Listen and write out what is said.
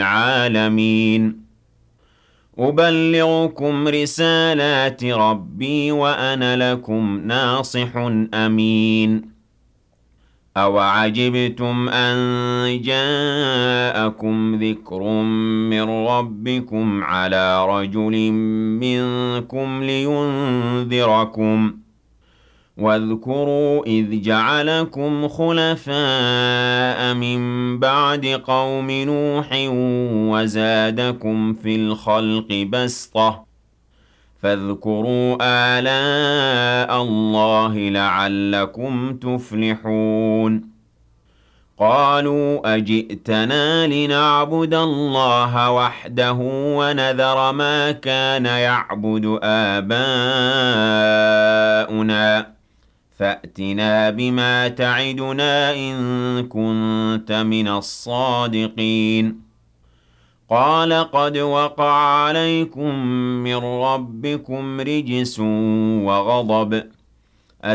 العالمين أبلغكم رسالات ربي وأنا لكم ناصح أمين أوعجبتم أن جاءكم ذكر من ربكم على رجل منكم لينذركم واذكروا إذ جعلكم خلفاء من بعد قوم نوح وزادكم في الخلق بسطة فاذكروا آلاء الله لعلكم تفلحون قالوا أجئتنا لنعبد الله وحده ونذر ما كان يعبد آباؤنا فأتنا بما تعدنا إن كنت من الصادقين قال قد وقع عليكم من ربكم رجس وغضب